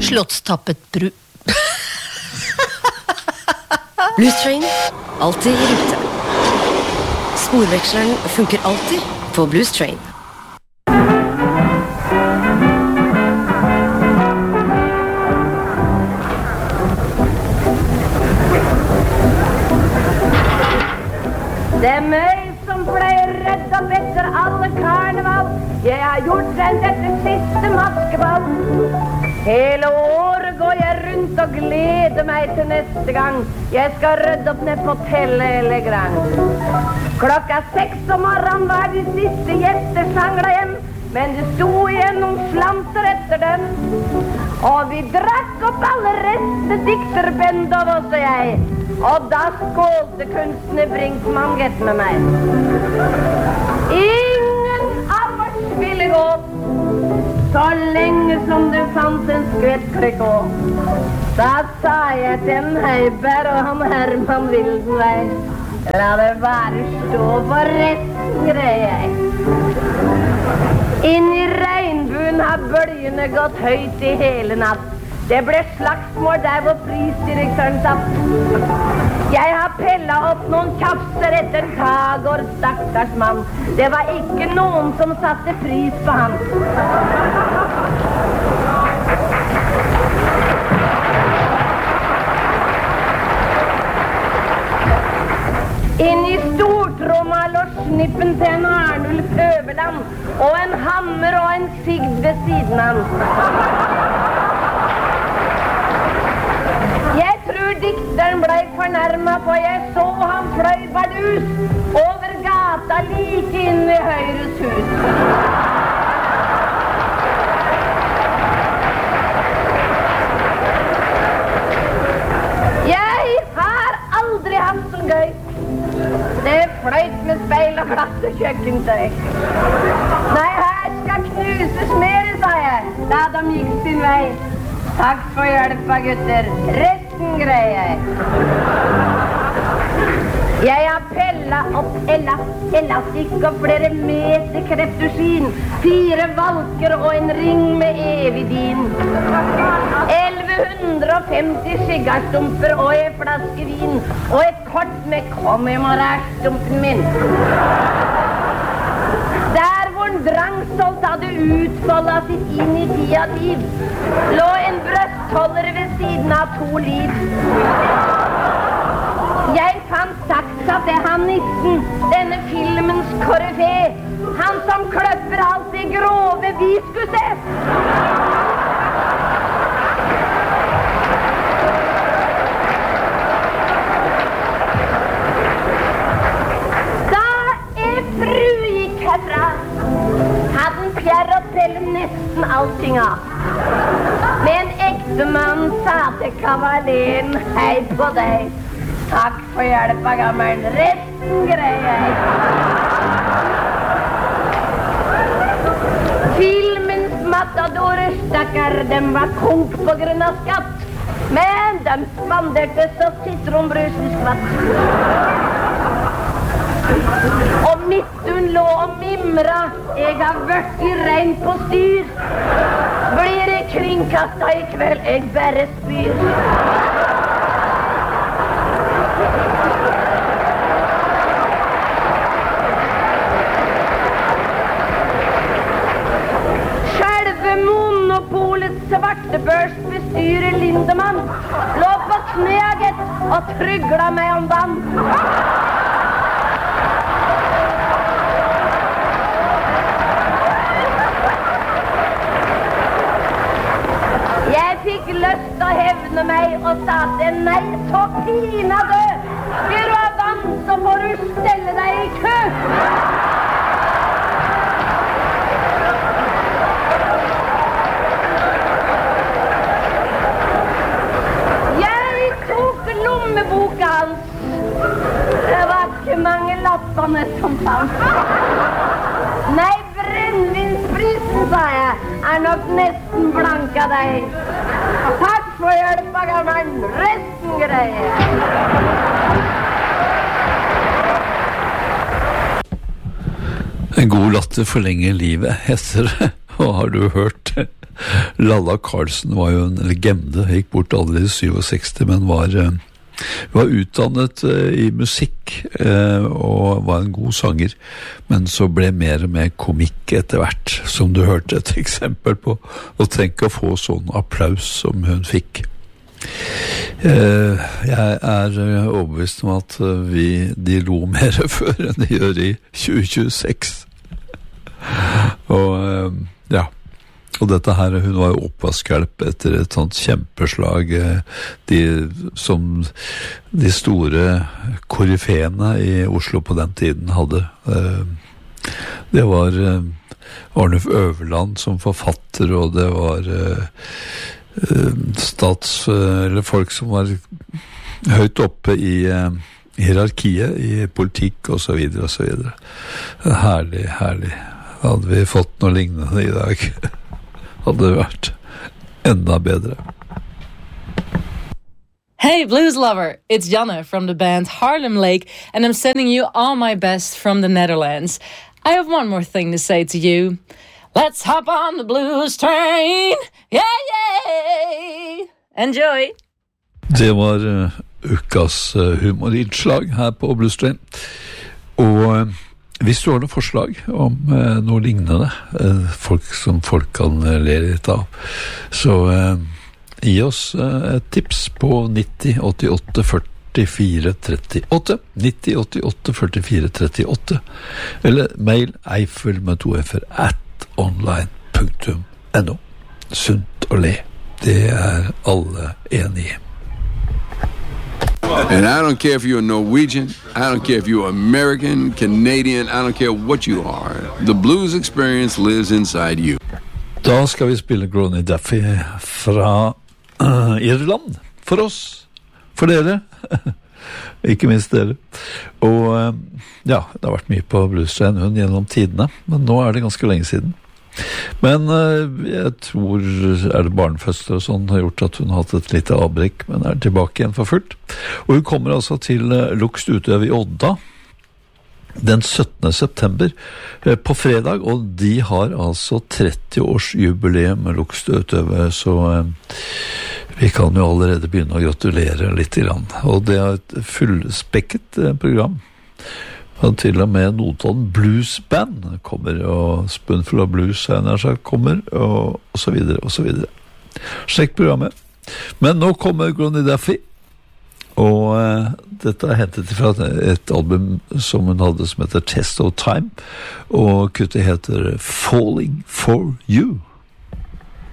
slottstappet Blues Train, alltid I rute. Sporveksleren funker alltid på Blues Train. Det meg som pleier redd opp etter alle karneval. Jeg har gjort den dette siste maskeball. Hele året går jeg rundt og gleder meg til neste gang. Jeg skal rydde opp ned på Telle Legrand. 6:00 om morgenen var de siste gjester sangla hjem. Men det sto igjen noen slanter etter dem. Og vi drakk opp alle rester, dikter Bendovs og jeg. Og da skålte kunstner Brinkmann gett med meg. Ingen av oss ville gå så lenge som det fanns en skvett krikå. Da sa jeg til en Heiberg og han Herman Wildenvei, la det bare stå, for resten greier jeg. Inn I regnbuen har bølgene gått høyt I hele natt. Det ble slagsmål der hvor prisdirektøren satt. Jeg har pellet opp noen tjafser etter Tagård, stakkars mann. Det var ikke noen som satte pris på han. Inn I stortromma lå snippen til en Arnulf Øverland, og en hammer og en sigd ved siden av han. Jeg tror dikteren ble fornærmet, for jeg så han fløy bardus over gata like inn I Høyres hus. Jeg har aldri hatt så gøy. Det fløyt med speil og glass og kjøkkentøy. Nei, her skal knuses mer, sa jeg, da de gikk sin vei. Takk for hjelpa, gutter. Resten greier jeg. Jeg har pellet opp elastikk og flere meter kreptosin, 4 valker og en ring med evidin. 1150 sigarstumper og en flaske vin, og et kort med kom I morgenstumpen min. Der hvor en drangstolt hadde utfoldet sitt initiativ, lå en brøstholder ved siden av 2 liv. Jeg fant saksa til han nissen, denne filmens koryfé, han som kløpper alt det grove vi skulle se. Da fru gikk herfra, hadde en Pierre og Pelle nesten allting av. Men ektemann sa til kavaleren, hei på deg. Takk for hjelpa, gammel. Resten greier jeg. Filmens matadorer, stakkar, dem var konk på grunn av skatt. Men de spanderte så sitronbrusen skvatt. Og midtun lå og mimra, jeg har vært I rein på styr. Blir jeg kringkastet I kveld, jeg bare spyr. Selve monopolets svartebørsbestyrer Lindemann lå på kneget og trygla meg om vann. Jeg fikk lyst å hevne meg og sa til nei, så pina dø. Vil du ha vann, så får du stelle deg I kø. Jeg tok lommeboka hans. Det var ikke mange lappene som fant. Nei, brennevinsprisen, sa jeg, nok nesten blank av deg. Takk for hjelpa, gammel. Resten greier. En god latter forlenger livet, heter det. Og har du hørt Lalla Carlsen var jo en legende, gikk bort aldri i 67, men var utdannet i musikk og var en god sanger, men så ble mer og mer komikk etter hvert, som du hørte et eksempel på, og tenk å få sånn applaus som hun fikk. Jeg overbevist om at de lo mer før enn de gjør i 2026. Og dette her, hun var jo oppvaskhjelp etter et sånt kjempeslag, som de store koryfene i Oslo på den tiden hadde. Det var Arnulf Øverland som forfatter, og det var eller folk som var høyt oppe i hierarkiet, i politikk og så videre og så videre. Herlig. Hadde vi fått noe lignende i dag, hadde det vært enda bedre. Hey blues lover, it's Janne from the band Harlem Lake, and I'm sending you all my best from the Netherlands. I have one more thing to say to you. Let's hop on the blues train. Yeah. Enjoy. Det var ukas humorinnslag her på Blues Train. Og hvis du har noen forslag om noe lignende, folk kan le litt av, så gi oss et tips på 90 88 44 38, 90 88 44 38, eller mail eifel med 2 f @online.no. Sunt å le, det alle enige. And I don't care if you're Norwegian, I don't care if you're American, Canadian, I don't care what you are. The blues experience lives inside you. Da skal vi spille Gronny Duffy fra Irland. For oss, for dere, ikke minst dere. Og det har vært mye på Blues Train gjennom tidene, men nå det ganske lenge siden. Men jeg tror det barnefødsler og sånn har gjort at hun har hatt et lite avbrekk, men tilbake igjen for fullt. Og hun kommer altså til Luxt Utøv i Odda den 17. september på fredag, og de har altså 30 års jubileum med Luxt Utøv, så vi kan jo allerede begynne å gratulere litt grann. Og det et fullspekket program. Og til og med Notodden Blues Band kommer, og Spoonful of Blues kommer, og så videre, og så videre. Sjekk programmet. Men nå kommer Gronny Duffy, og dette hentet fra et album som hun hadde som heter Test of Time, og kuttet heter Falling for You.